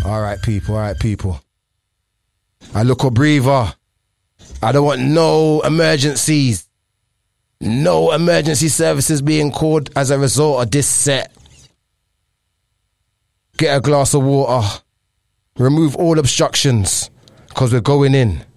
All right, people. I look a breather. I don't want no emergencies. No emergency services being called as a result of this set. Get a glass of water. Remove all obstructions, because we're going in.